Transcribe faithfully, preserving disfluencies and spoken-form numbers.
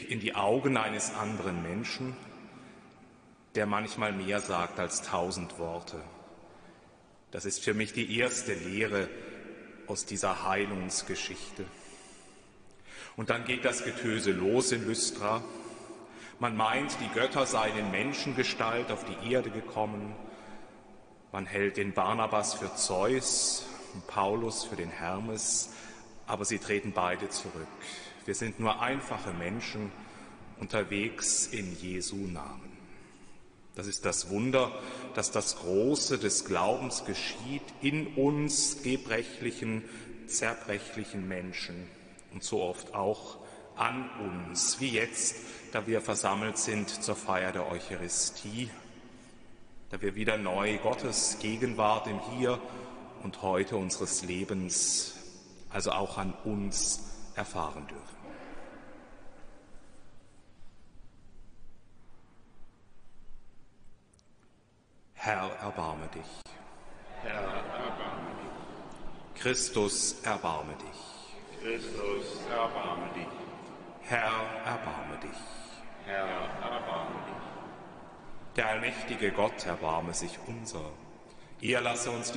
in die Augen eines anderen Menschen, der manchmal mehr sagt als tausend Worte. Das ist für mich die erste Lehre aus dieser Heilungsgeschichte. Und dann geht das Getöse los in Lystra. Man meint, die Götter seien in Menschengestalt auf die Erde gekommen. Man hält den Barnabas für Zeus und Paulus für den Hermes, aber sie treten beide zurück. Wir sind nur einfache Menschen unterwegs in Jesu Namen. Das ist das Wunder, dass das Große des Glaubens geschieht in uns gebrechlichen, zerbrechlichen Menschen und so oft auch an uns, wie jetzt, da wir versammelt sind zur Feier der Eucharistie, da wir wieder neu Gottes Gegenwart im Hier und Heute unseres Lebens, also auch an uns, erfahren dürfen. Herr, erbarme dich. Herr, erbarme dich. Christus, erbarme dich. Christus, erbarme dich. Herr, erbarme dich. Herr, erbarme dich. Der allmächtige Gott erbarme sich unser. Er lasse uns